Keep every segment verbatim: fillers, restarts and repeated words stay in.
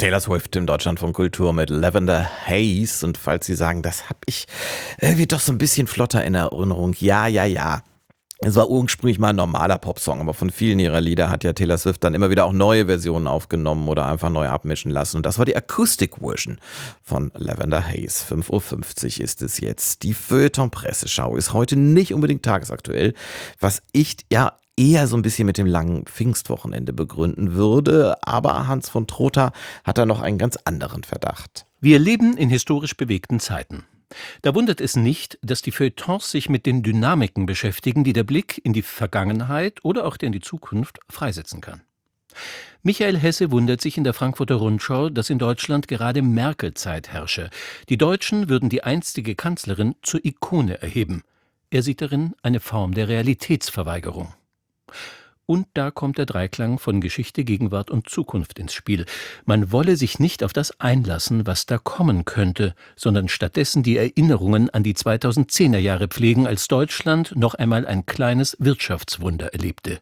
Taylor Swift im Deutschlandfunk Kultur mit Lavender Haze. Und falls Sie sagen, das habe ich irgendwie doch so ein bisschen flotter in Erinnerung. Ja, ja, ja. Es war ursprünglich mal ein normaler Popsong, aber von vielen ihrer Lieder hat ja Taylor Swift dann immer wieder auch neue Versionen aufgenommen oder einfach neu abmischen lassen. Und das war die Acoustic-Version von Lavender Haze. fünf Uhr fünfzig ist es jetzt. Die Feuilleton-Presseschau ist heute nicht unbedingt tagesaktuell, was ich ja eher so ein bisschen mit dem langen Pfingstwochenende begründen würde. Aber Hans von Trotha hat da noch einen ganz anderen Verdacht. Wir leben in historisch bewegten Zeiten. Da wundert es nicht, dass die Feuilletons sich mit den Dynamiken beschäftigen, die der Blick in die Vergangenheit oder auch in die Zukunft freisetzen kann. Michael Hesse wundert sich in der Frankfurter Rundschau, dass in Deutschland gerade Merkel-Zeit herrsche. Die Deutschen würden die einstige Kanzlerin zur Ikone erheben. Er sieht darin eine Form der Realitätsverweigerung. Und da kommt der Dreiklang von Geschichte, Gegenwart und Zukunft ins Spiel. Man wolle sich nicht auf das einlassen, was da kommen könnte, sondern stattdessen die Erinnerungen an die zweitausendzehner Jahre pflegen, als Deutschland noch einmal ein kleines Wirtschaftswunder erlebte.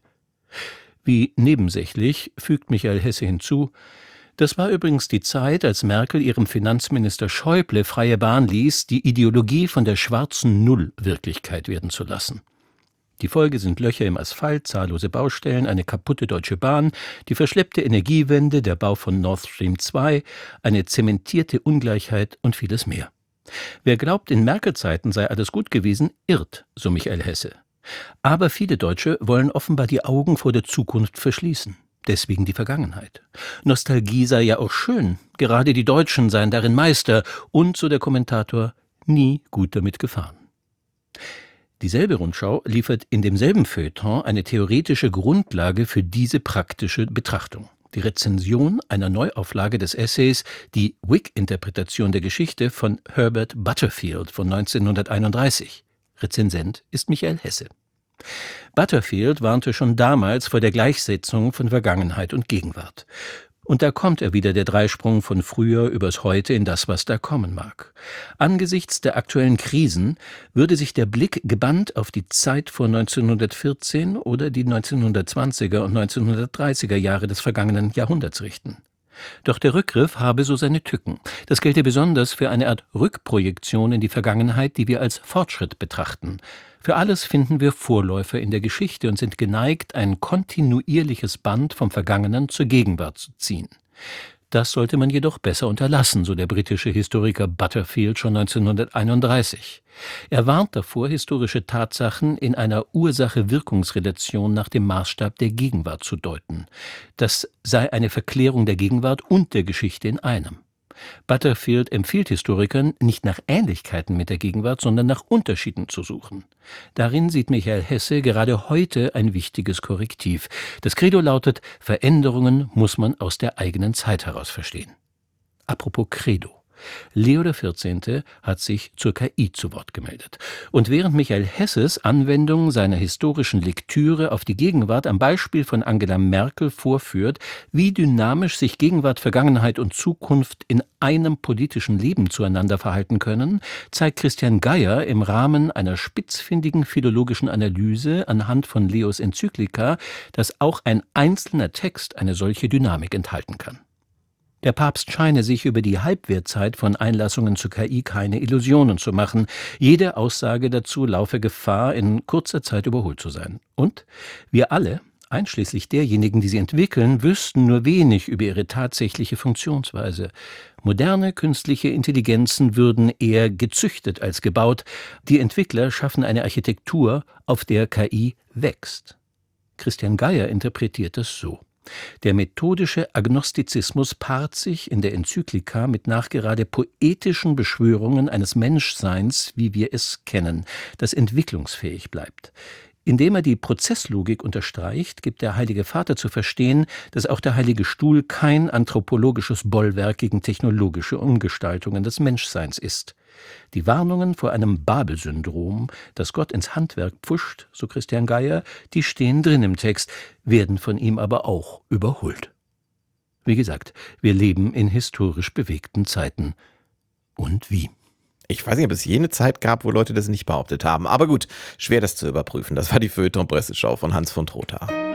Wie nebensächlich, fügt Michael Hesse hinzu, das war übrigens die Zeit, als Merkel ihrem Finanzminister Schäuble freie Bahn ließ, die Ideologie von der schwarzen Null Wirklichkeit werden zu lassen. Die Folge sind Löcher im Asphalt, zahllose Baustellen, eine kaputte Deutsche Bahn, die verschleppte Energiewende, der Bau von Nord Stream zwei, eine zementierte Ungleichheit und vieles mehr. Wer glaubt, in Merkel-Zeiten sei alles gut gewesen, irrt, so Michael Hesse. Aber viele Deutsche wollen offenbar die Augen vor der Zukunft verschließen. Deswegen die Vergangenheit. Nostalgie sei ja auch schön, gerade die Deutschen seien darin Meister und, so der Kommentator, nie gut damit gefahren. Dieselbe Rundschau liefert in demselben Feuilleton eine theoretische Grundlage für diese praktische Betrachtung. Die Rezension einer Neuauflage des Essays Die Whig-Interpretation der Geschichte von Herbert Butterfield von neunzehnhunderteinunddreißig. Rezensent ist Michael Hesse. Butterfield warnte schon damals vor der Gleichsetzung von Vergangenheit und Gegenwart. Und da kommt er wieder, der Dreisprung von früher übers Heute in das, was da kommen mag. Angesichts der aktuellen Krisen würde sich der Blick gebannt auf die Zeit vor neunzehnhundertvierzehn oder die neunzehnhundertzwanziger und neunzehnhundertdreißiger Jahre des vergangenen Jahrhunderts richten. Doch der Rückgriff habe so seine Tücken. Das gelte besonders für eine Art Rückprojektion in die Vergangenheit, die wir als Fortschritt betrachten. Für alles finden wir Vorläufer in der Geschichte und sind geneigt, ein kontinuierliches Band vom Vergangenen zur Gegenwart zu ziehen. Das sollte man jedoch besser unterlassen, so der britische Historiker Butterfield schon neunzehnhunderteinunddreißig. Er warnt davor, historische Tatsachen in einer Ursache-Wirkungsrelation nach dem Maßstab der Gegenwart zu deuten. Das sei eine Verklärung der Gegenwart und der Geschichte in einem. Butterfield empfiehlt Historikern, nicht nach Ähnlichkeiten mit der Gegenwart, sondern nach Unterschieden zu suchen. Darin sieht Michael Hesse gerade heute ein wichtiges Korrektiv. Das Credo lautet, Veränderungen muss man aus der eigenen Zeit heraus verstehen. Apropos Credo. Leo der vierzehnte hat sich zur K I zu Wort gemeldet. Und während Michael Hesses Anwendung seiner historischen Lektüre auf die Gegenwart am Beispiel von Angela Merkel vorführt, wie dynamisch sich Gegenwart, Vergangenheit und Zukunft in einem politischen Leben zueinander verhalten können, zeigt Christian Geier im Rahmen einer spitzfindigen philologischen Analyse anhand von Leos Enzyklika, dass auch ein einzelner Text eine solche Dynamik enthalten kann. Der Papst scheine sich über die Halbwertzeit von Einlassungen zur K I keine Illusionen zu machen. Jede Aussage dazu laufe Gefahr, in kurzer Zeit überholt zu sein. Und wir alle, einschließlich derjenigen, die sie entwickeln, wüssten nur wenig über ihre tatsächliche Funktionsweise. Moderne künstliche Intelligenzen würden eher gezüchtet als gebaut. Die Entwickler schaffen eine Architektur, auf der K I wächst. Christian Geier interpretiert es so. Der methodische Agnostizismus paart sich in der Enzyklika mit nachgerade poetischen Beschwörungen eines Menschseins, wie wir es kennen, das entwicklungsfähig bleibt. Indem er die Prozesslogik unterstreicht, gibt der Heilige Vater zu verstehen, dass auch der Heilige Stuhl kein anthropologisches Bollwerk gegen technologische Umgestaltungen des Menschseins ist. Die Warnungen vor einem Babel-Syndrom, das Gott ins Handwerk pfuscht, so Christian Geier, die stehen drin im Text, werden von ihm aber auch überholt. Wie gesagt, wir leben in historisch bewegten Zeiten. Und wie? Ich weiß nicht, ob es jene Zeit gab, wo Leute das nicht behauptet haben. Aber gut, schwer das zu überprüfen. Das war die Feuilleton-Presseschau von Hans von Trotha.